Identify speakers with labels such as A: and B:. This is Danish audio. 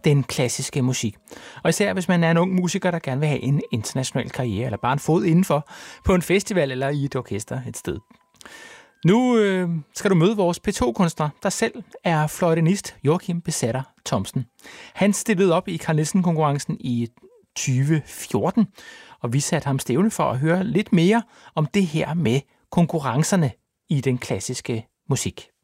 A: den klassiske musik. Og især hvis man er en ung musiker, der gerne vil have en international karriere, eller bare en fod indenfor på en festival eller i et orkester et sted. Nu skal du møde vores P2-kunstner, der selv er fløjtenist, Joachim Besætter Thomsen. Han stillede op i Carl Nielsen-konkurrencen i 2014, og vi satte ham stævne for at høre lidt mere om det her med konkurrencerne i den klassiske musik.